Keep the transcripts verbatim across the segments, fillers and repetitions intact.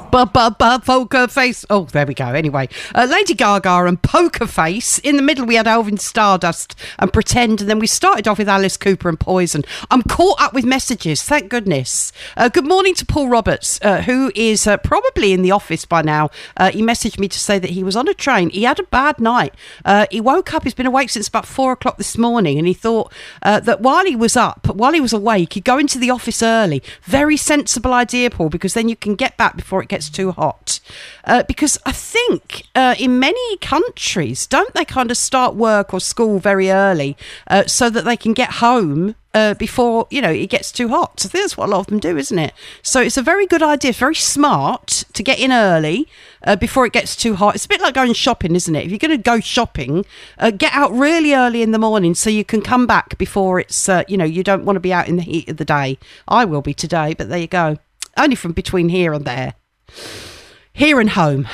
Poker Face. Oh, there we go. Anyway, uh, Lady Gaga and Poker Face. In the middle, we had Elvin Stardust and Pretend, and then we started off with Alice Cooper and Poison. I'm caught up with messages, thank goodness. Uh, good morning to Paul Roberts, uh, who is uh, probably in the office by now. Uh, he messaged me to say that he was on a train. He had a bad night. Uh, he woke up, he's been awake since about four o'clock this morning, and he thought uh, that while he was up, while he was awake, he'd go into the office early. Very sensible idea, Paul, because then you can get back before it gets too hot. Uh, because I think uh, in many countries, don't they kind of start work or school very early uh, so that they can get home uh, before, you know, it gets too hot? So I think that's what a lot of them do, isn't it? So it's a very good idea, very smart to get in early uh, before it gets too hot. It's a bit like going shopping, isn't it? If you're going to go shopping, uh, get out really early in the morning so you can come back before it's, uh, you know, you don't want to be out in the heat of the day. I will be today, but there you go. Only from between here and there. Here and home.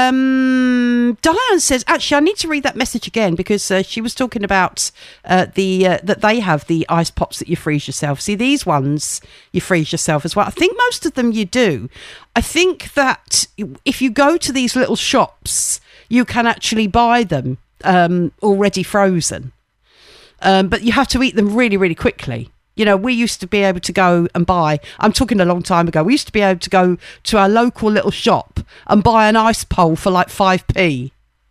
Um, Diane says, actually, I need to read that message again because uh, she was talking about uh, the uh, that they have the ice pops that you freeze yourself. See, these ones you freeze yourself as well. I think most of them you do. I think that if you go to these little shops, you can actually buy them um, already frozen. Um, but you have to eat them really, really quickly. You know, we used to be able to go and buy, I'm talking a long time ago, we used to be able to go to our local little shop and buy an ice pole for like five p.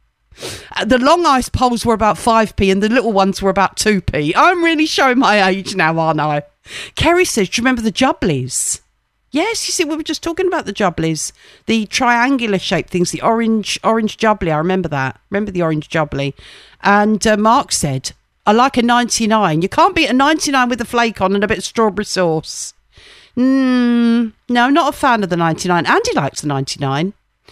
The long ice poles were about five p and the little ones were about two p. I'm really showing my age now, aren't I? Kerry says, do you remember the Jubblies? Yes, you see, we were just talking about the Jubblies, the triangular shaped things, the orange orange Jubbly. I remember that. Remember the orange Jubbly. And uh, Mark said, I like a ninety-nine. You can't beat a ninety-nine with a flake on and a bit of strawberry sauce. Mm, no, not a fan of the ninety-nine. Andy likes the ninety-nine.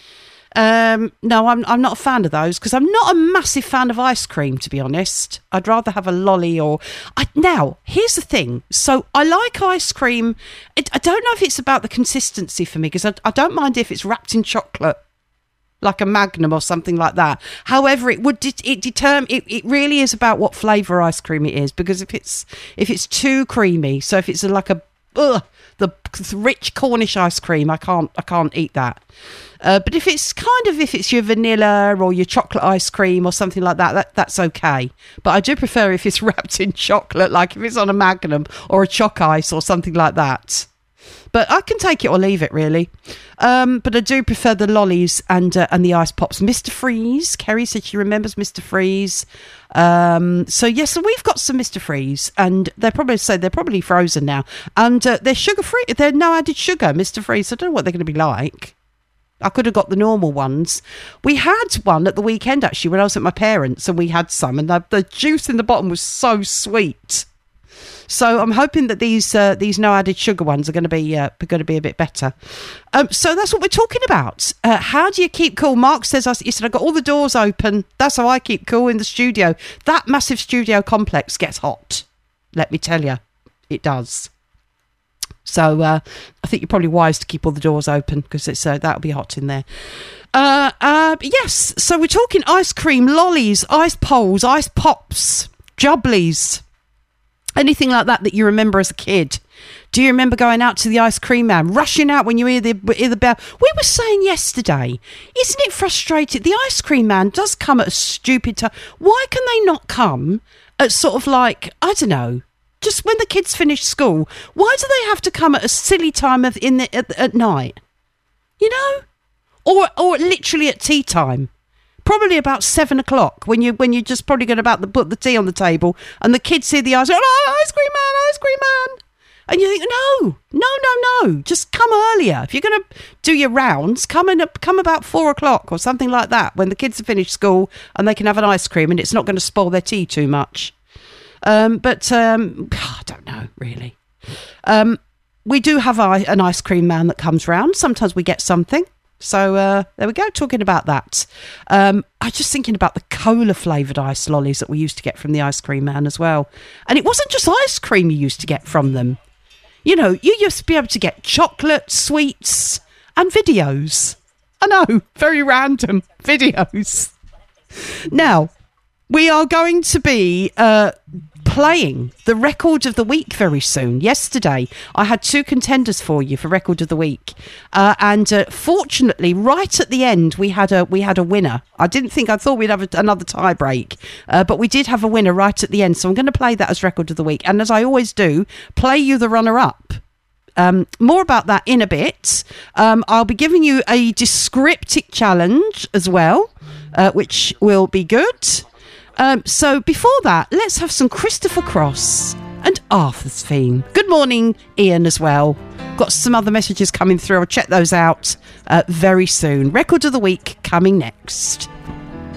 Um, no, I'm I'm not a fan of those because I'm not a massive fan of ice cream, to be honest. I'd rather have a lolly or... I, now, here's the thing. So I like ice cream. It, I don't know if it's about the consistency for me because I, I don't mind if it's wrapped in chocolate, like a Magnum or something like that. However, it would det- it determine it, it really is about what flavour ice cream it is, because if it's if it's too creamy, so if it's like a ugh, the rich Cornish ice cream, I can't I can't eat that. Uh, but if it's kind of if it's your vanilla or your chocolate ice cream or something like that, that that's okay. But I do prefer if it's wrapped in chocolate, like if it's on a Magnum or a Choc Ice or something like that. But I can take it or leave it, really. Um, but I do prefer the lollies and uh, and the ice pops. Mister Freeze. Kerry said she remembers Mister Freeze. Um, so, yes, so we've got some Mister Freeze. And they're probably so they're probably frozen now. And uh, they're sugar-free. They're no added sugar, Mister Freeze. I don't know what they're going to be like. I could have got the normal ones. We had one at the weekend, actually, when I was at my parents'. And we had some. And the, the juice in the bottom was so sweet. So I'm hoping that these uh, these no added sugar ones are going to be uh, going to be a bit better. Um, so that's what we're talking about. Uh, how do you keep cool? Mark says, I, he said, I got all the doors open. That's how I keep cool in the studio. That massive studio complex gets hot. Let me tell you, it does. So uh, I think you're probably wise to keep all the doors open because it's uh, that'll be hot in there. Uh, uh, yes. So we're talking ice cream, lollies, ice poles, ice pops, jubblies. Anything like that that you remember as a kid. Do you remember going out to the ice cream man, rushing out when you hear the, hear the bell? We were saying yesterday, isn't it frustrating? The ice cream man does come at a stupid time. Why can they not come at sort of like, I don't know, just when the kids finish school? Why do they have to come at a silly time of in the, at, at night? You know? Or or literally at tea time. Probably about seven o'clock when you when you're just probably going to about to put the tea on the table and the kids see the ice, oh, ice cream man, ice cream man, and you think no, no, no, no, just come earlier. If you're going to do your rounds, come in, come about four o'clock or something like that when the kids have finished school and they can have an ice cream and it's not going to spoil their tea too much. Um, but um, I don't know really. Um, we do have an ice cream man that comes round. Sometimes we get something. So uh, there we go, talking about that. Um, I was just thinking about the cola flavoured ice lollies that we used to get from the ice cream man as well. And it wasn't just ice cream you used to get from them. You know, you used to be able to get chocolate, sweets and videos. I know, very random videos. Now, we are going to be uh, playing the record of the week very soon. Yesterday, I had two contenders for you for record of the week, uh, and uh, fortunately, right at the end, we had a we had a winner. I didn't think I thought we'd have a, another tie break, uh, but we did have a winner right at the end. So I'm going to play that as record of the week, and as I always do, play you the runner up. Um, more about that in a bit. Um, I'll be giving you a descriptic challenge as well, uh, which will be good. Um, so before that, let's have some Christopher Cross and Arthur's theme. Good morning, Ian, as well. Got some other messages coming through. I'll check those out uh, very soon. Record of the week coming next.